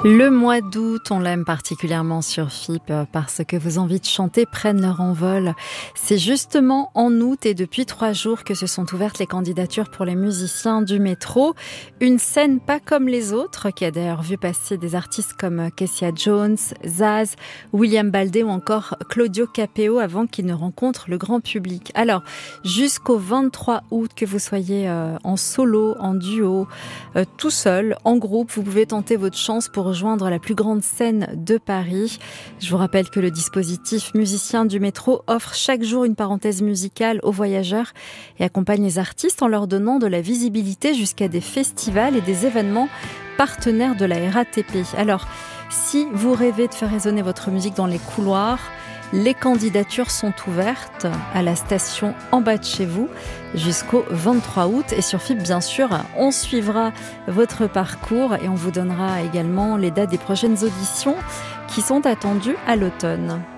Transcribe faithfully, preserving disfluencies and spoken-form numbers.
Le mois d'août, on l'aime particulièrement sur F I P parce que vos envies de chanter prennent leur envol. C'est justement en août et depuis trois jours que se sont ouvertes les candidatures pour les musiciens du métro. Une scène pas comme les autres, qui a d'ailleurs vu passer des artistes comme Kessia Jones, Zaz, William Baldé ou encore Claudio Capeo avant qu'ils ne rencontrent le grand public. Alors, jusqu'au vingt-trois août, que vous soyez en solo, en duo, tout seul, en groupe, vous pouvez tenter votre chance pour rejoindre la plus grande scène de Paris. Je vous rappelle que le dispositif Musiciens du métro offre chaque jour une parenthèse musicale aux voyageurs et accompagne les artistes en leur donnant de la visibilité jusqu'à des festivals et des événements partenaires de la R A T P. Alors, si vous rêvez de faire résonner votre musique dans les couloirs, les candidatures sont ouvertes à la station en bas de chez vous jusqu'au vingt-trois août. Et sur F I P, bien sûr, on suivra votre parcours et on vous donnera également les dates des prochaines auditions qui sont attendues à l'automne.